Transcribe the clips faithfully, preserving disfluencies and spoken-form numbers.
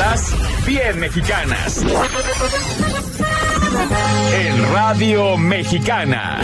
Noticias bien mexicanas. En Radio Mexicana.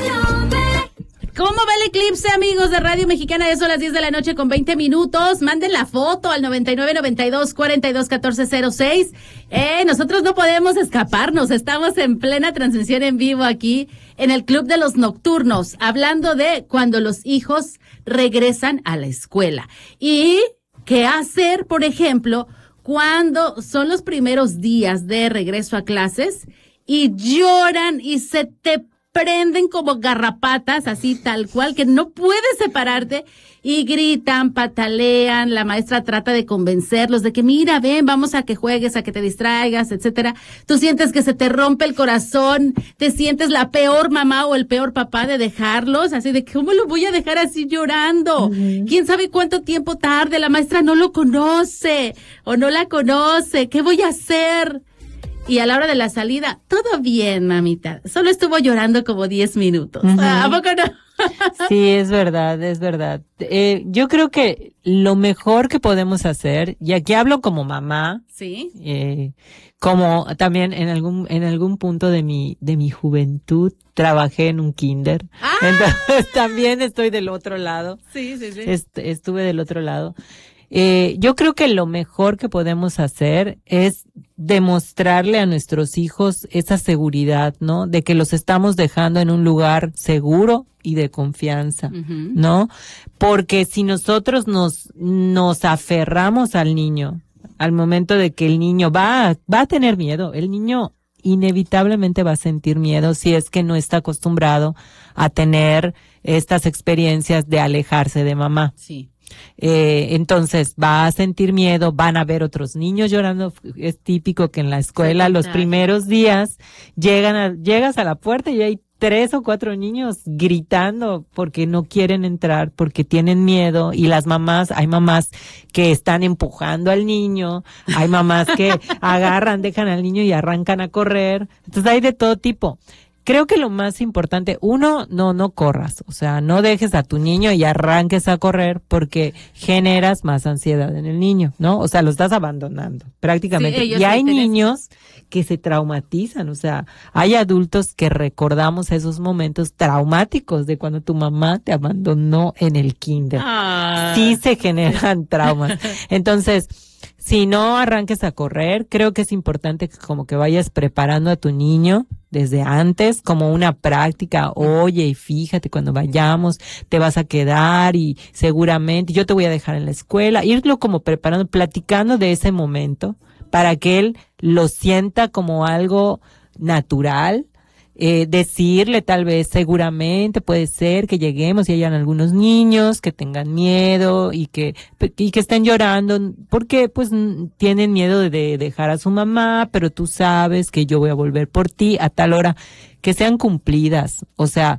¿Cómo va el eclipse, amigos de Radio Mexicana? Eso a las diez de la noche con veinte minutos. Manden la foto al noventa y nueve, noventa y dos, cuarenta y dos, catorce cero seis. Eh, nosotros no podemos escaparnos. Estamos en plena transmisión en vivo aquí en el Club de los Nocturnos, hablando de cuando los hijos regresan a la escuela. Y qué hacer, por ejemplo, cuando son los primeros días de regreso a clases y lloran y se te prenden como garrapatas, así tal cual, que no puedes separarte, y gritan, patalean, la maestra trata de convencerlos de que mira, ven, vamos a que juegues, a que te distraigas, etcétera. Tú sientes que se te rompe el corazón, te sientes la peor mamá o el peor papá de dejarlos, así de ¿cómo lo voy a dejar así llorando? Uh-huh. ¿Quién sabe cuánto tiempo tarde? La maestra no lo conoce o no la conoce, ¿qué voy a hacer? Y a la hora de la salida, todo bien, mamita. Solo estuvo llorando como diez minutos. Uh-huh. ¿A poco no? Sí, es verdad, es verdad. Eh, yo creo que lo mejor que podemos hacer, y aquí hablo como mamá, sí, eh, como también en algún en algún punto de mi de mi juventud trabajé en un kinder, ¡ah! Entonces también estoy del otro lado. Sí, sí, sí. Est- estuve del otro lado. Eh, yo creo que lo mejor que podemos hacer es demostrarle a nuestros hijos esa seguridad, ¿no? De que los estamos dejando en un lugar seguro y de confianza, uh-huh. ¿no? Porque si nosotros nos, nos aferramos al niño, al momento de que el niño va, va a tener miedo, el niño inevitablemente va a sentir miedo si es que no está acostumbrado a tener estas experiencias de alejarse de mamá. Sí. Eh, entonces va a sentir miedo, van a ver otros niños llorando. Es típico que en la escuela sí, los primeros días llegan a, llegas a la puerta y hay tres o cuatro niños gritando porque no quieren entrar, porque tienen miedo, y las mamás, hay mamás que están empujando al niño, hay mamás que agarran, dejan al niño y arrancan a correr. Entonces hay de todo tipo. Creo que lo más importante, uno, no, no corras, o sea, no dejes a tu niño y arranques a correr porque generas más ansiedad en el niño, ¿no? O sea, lo estás abandonando prácticamente. Sí, y hay niños que se traumatizan, o sea, hay adultos que recordamos esos momentos traumáticos de cuando tu mamá te abandonó en el kinder. Ah. Sí se generan traumas. Entonces, si no arranques a correr, creo que es importante que como que vayas preparando a tu niño desde antes, como una práctica. Oye, y fíjate, cuando vayamos te vas a quedar y seguramente yo te voy a dejar en la escuela. Irlo como preparando, platicando de ese momento para que él lo sienta como algo natural. Eh, decirle tal vez seguramente puede ser que lleguemos y hayan algunos niños que tengan miedo y que y que estén llorando porque pues tienen miedo de, de dejar a su mamá, pero tú sabes que yo voy a volver por ti a tal hora, que sean cumplidas. O sea,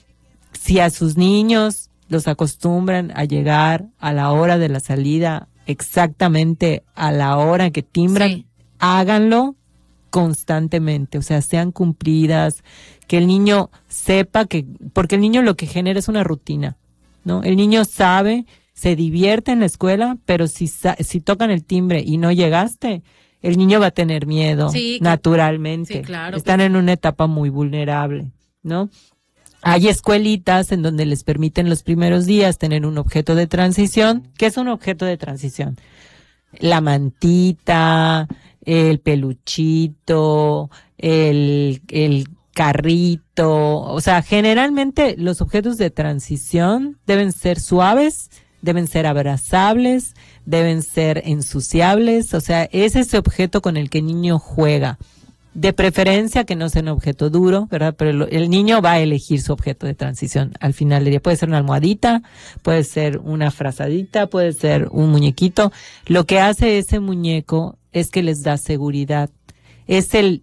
si a sus niños los acostumbran a llegar a la hora de la salida, exactamente a la hora que timbran, sí, háganlo constantemente, o sea, sean cumplidas, que el niño sepa que, porque el niño lo que genera es una rutina, ¿no? El niño sabe, se divierte en la escuela, pero si si tocan el timbre y no llegaste, el niño va a tener miedo, sí, naturalmente. Sí, claro, están que... en una etapa muy vulnerable, ¿no? Hay escuelitas en donde les permiten los primeros días tener un objeto de transición. ¿Qué es un objeto de transición? La mantita, el peluchito, el, el carrito. O sea, generalmente los objetos de transición deben ser suaves, deben ser abrazables, deben ser ensuciables. O sea, es ese objeto con el que el niño juega. De preferencia que no sea un objeto duro, ¿verdad? Pero el, el niño va a elegir su objeto de transición al final del día. Puede ser una almohadita, puede ser una frazadita, puede ser un muñequito. Lo que hace ese muñeco es que les da seguridad. Es el,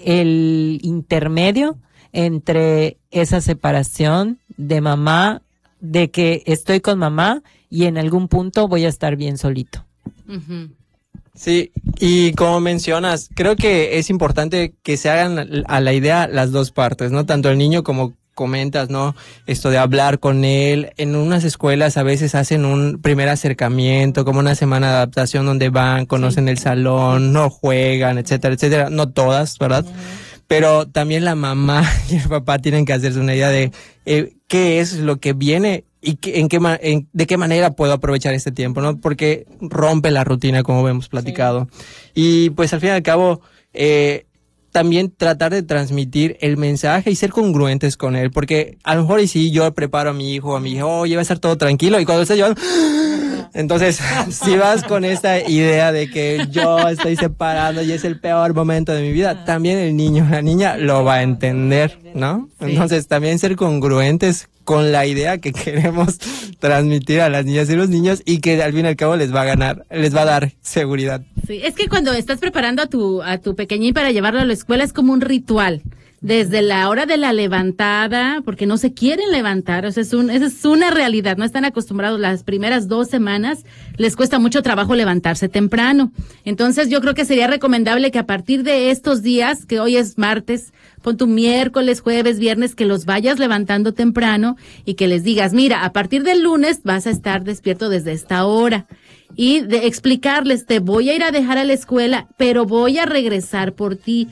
el intermedio entre esa separación de mamá, de que estoy con mamá y en algún punto voy a estar bien solito. Uh-huh. Sí, y como mencionas, creo que es importante que se hagan a la idea las dos partes, ¿no? Tanto el niño como comentas, ¿no? Esto de hablar con él. En unas escuelas a veces hacen un primer acercamiento, como una semana de adaptación donde van, conocen sí. el salón, no juegan, etcétera, etcétera. No todas, ¿verdad? Uh-huh. Pero también la mamá y el papá tienen que hacerse una idea de eh, qué es lo que viene y que, en qué ma- en, de qué manera puedo aprovechar este tiempo, ¿no? Porque rompe la rutina, como hemos platicado. Sí. Y pues al fin y al cabo, eh, también tratar de transmitir el mensaje y ser congruentes con él, porque a lo mejor y sí, yo preparo a mi hijo, a mi hijo, oye, va a estar todo tranquilo, y cuando esté llevando, entonces, si vas con esta idea de que yo estoy separando y es el peor momento de mi vida, también el niño, la niña lo va a entender, ¿no? Entonces, también ser congruentes con la idea que queremos transmitir a las niñas y los niños y que al fin y al cabo les va a ganar, les va a dar seguridad. Sí, es que cuando estás preparando a tu a tu pequeñín para llevarlo a la escuela es como un ritual. Desde la hora de la levantada, porque no se quieren levantar, o sea, es un, esa es una realidad, no están acostumbrados, las primeras dos semanas les cuesta mucho trabajo levantarse temprano. Entonces yo creo que sería recomendable que a partir de estos días, que hoy es martes, pon tu miércoles, jueves, viernes, que los vayas levantando temprano y que les digas, mira, a partir del lunes vas a estar despierto desde esta hora. Y de explicarles, te voy a ir a dejar a la escuela, pero voy a regresar por ti.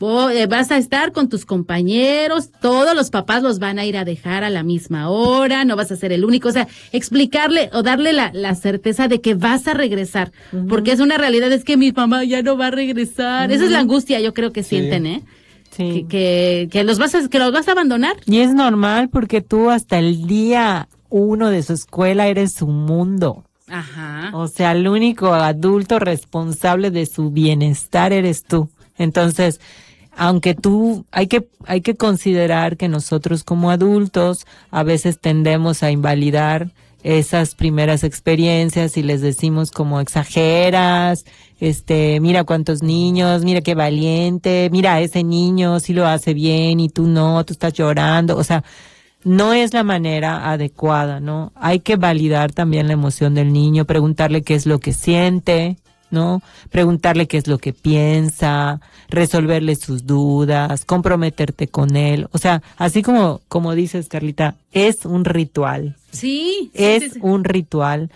Vas a estar con tus compañeros, todos los papás los van a ir a dejar a la misma hora, no vas a ser el único, o sea, explicarle o darle la, la certeza de que vas a regresar, uh-huh. porque es una realidad, es que mi mamá ya no va a regresar, uh-huh. esa es la angustia, yo creo que sí. sienten, ¿eh? Sí. Que, que, que los vas a, que los vas a abandonar. Y es normal porque tú hasta el día uno de su escuela eres su mundo. Ajá. O sea, el único adulto responsable de su bienestar eres tú. Entonces, aunque tú, hay que, hay que considerar que nosotros como adultos a veces tendemos a invalidar esas primeras experiencias y les decimos como exageras, este, mira cuántos niños, mira qué valiente, mira ese niño sí lo hace bien y tú no, tú estás llorando, o sea, no es la manera adecuada, ¿no? Hay que validar también la emoción del niño, preguntarle qué es lo que siente, ¿no? Preguntarle qué es lo que piensa, resolverle sus dudas, comprometerte con él. O sea, así como, como dices, Carlita, es un ritual. Sí. Es sí, sí, sí. un ritual,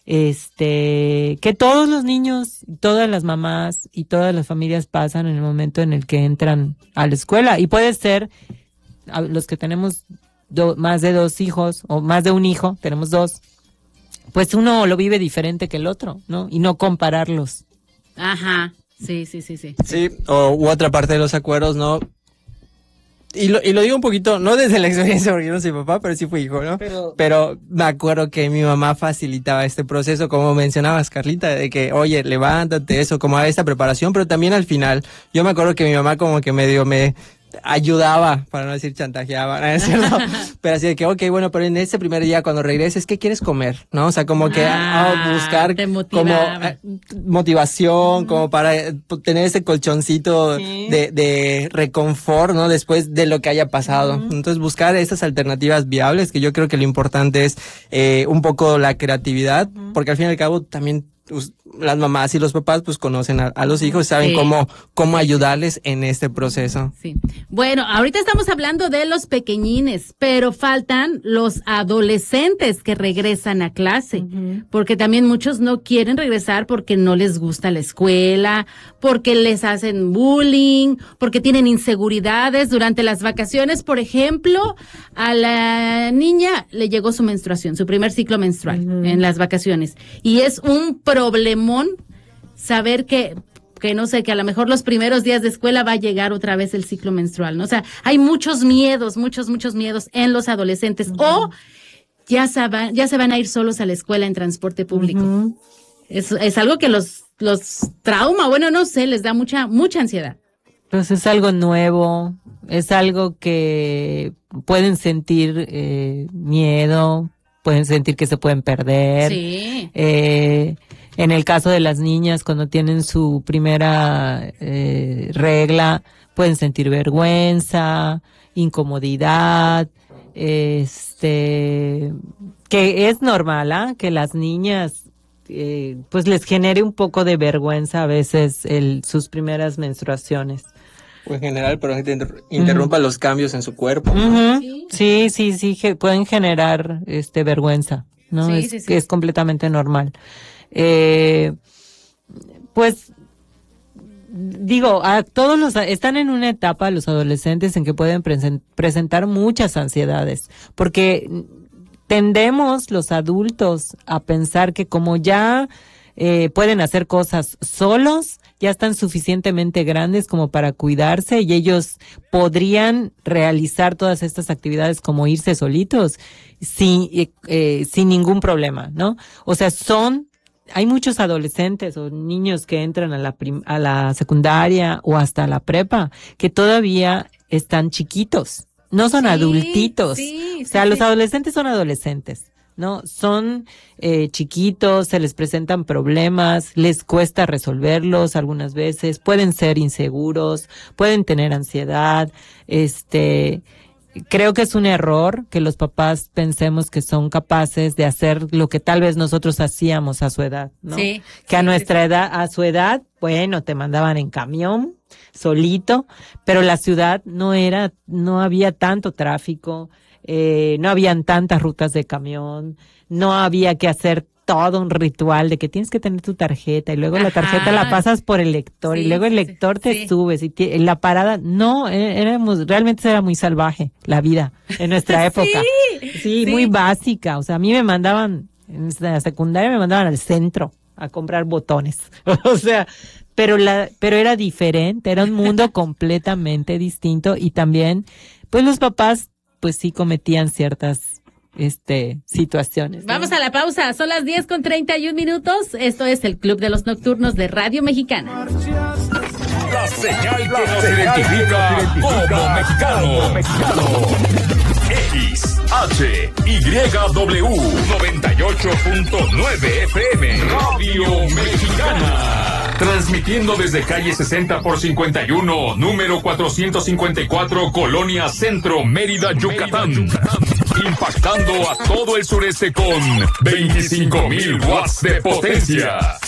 este, que todos los niños, todas las mamás y todas las familias pasan en el momento en el que entran a la escuela. Y puede ser, a los que tenemos do, más de dos hijos o más de un hijo, tenemos dos, pues uno lo vive diferente que el otro, ¿no? Y no compararlos. Ajá, sí, sí, sí, sí. Sí, o u otra parte de los acuerdos, ¿no? Y lo, y lo digo un poquito, no desde la experiencia, porque yo no soy papá, pero sí fui hijo, ¿no? Pero, pero me acuerdo que mi mamá facilitaba este proceso, como mencionabas, Carlita, de que, oye, levántate, eso, como a esta preparación, pero también al final, yo me acuerdo que mi mamá como que medio me ayudaba, para no decir chantajeaba, ¿no es cierto? Pero así de que, ok, bueno, pero en ese primer día cuando regreses, ¿qué quieres comer? ¿No? O sea, como que ah, a buscar como eh, motivación, mm. como para eh, tener ese colchoncito sí. de, de reconfort, ¿no? Después de lo que haya pasado. Mm. Entonces, buscar esas alternativas viables, que yo creo que lo importante es eh, un poco la creatividad, mm. porque al fin y al cabo también pues, las mamás y los papás pues conocen a, a los hijos, saben sí. cómo cómo ayudarles en este proceso. Sí. Bueno, ahorita estamos hablando de los pequeñines, pero faltan los adolescentes que regresan a clase, uh-huh. porque también muchos no quieren regresar porque no les gusta la escuela, porque les hacen bullying, porque tienen inseguridades durante las vacaciones. Por ejemplo, a la niña le llegó su menstruación, su primer ciclo menstrual uh-huh. en las vacaciones, y es un problemón saber que, que no sé, que a lo mejor los primeros días de escuela va a llegar otra vez el ciclo menstrual, ¿no? O sea, hay muchos miedos, muchos, muchos miedos en los adolescentes, uh-huh. o ya se, van, ya se van a ir solos a la escuela en transporte público. Uh-huh. Es, es algo que los, los trauma, bueno, no sé, les da mucha, mucha ansiedad. Pues es algo nuevo, es algo que pueden sentir eh, miedo, pueden sentir que se pueden perder. Sí. Eh, en el caso de las niñas, cuando tienen su primera eh, regla, pueden sentir vergüenza, incomodidad, este, que es normal, ¿ah? ¿eh? Que las niñas, eh, pues les genere un poco de vergüenza a veces el, sus primeras menstruaciones. O en general, pero inter- interrumpa uh-huh. los cambios en su cuerpo. Uh-huh. ¿Sí? sí, sí, sí, que pueden generar este vergüenza, ¿no? Sí, es, sí, sí. que es completamente normal. Eh, pues, digo, a todos los, están en una etapa los adolescentes en que pueden presen- presentar muchas ansiedades, porque tendemos los adultos a pensar que como ya eh, pueden hacer cosas solos, ya están suficientemente grandes como para cuidarse y ellos podrían realizar todas estas actividades como irse solitos sin, eh, eh, sin ningún problema, ¿no? O sea, son, hay muchos adolescentes o niños que entran a la prim- a la secundaria o hasta la prepa que todavía están chiquitos, no son sí, adultitos. Sí, o sea, sí, los sí. adolescentes son adolescentes. No, son eh, chiquitos, se les presentan problemas, les cuesta resolverlos algunas veces, pueden ser inseguros, pueden tener ansiedad, este, creo que es un error que los papás pensemos que son capaces de hacer lo que tal vez nosotros hacíamos a su edad, ¿no? Sí, que a sí, nuestra sí. edad, a su edad, bueno, te mandaban en camión, solito, pero la ciudad no era, no había tanto tráfico. Eh, no habían tantas rutas de camión, no había que hacer todo un ritual de que tienes que tener tu tarjeta y luego Ajá. la tarjeta la pasas por el lector Sí, y luego el sí, lector te sí. subes y te, la parada, no, é- éramos, realmente era muy salvaje la vida en nuestra época. Sí, sí, sí. muy básica, o sea, a mí me mandaban, en la secundaria me mandaban al centro a comprar botones, o sea, pero la, pero era diferente, era un mundo completamente distinto y también, pues los papás pues sí cometían ciertas este situaciones, ¿no? Vamos a la pausa, son las diez con treinta y un minutos. Esto es el Club de los Nocturnos de Radio Mexicana. La señal que nos identifica como mexicano. mexicano. X, H, Y, W, noventa y ocho punto nueve F M, Radio Mexicana. Transmitiendo desde calle sesenta por cincuenta y uno, número cuatrocientos cincuenta y cuatro, Colonia Centro, Mérida, Yucatán. Impactando a todo el sureste con veinticinco mil watts de potencia.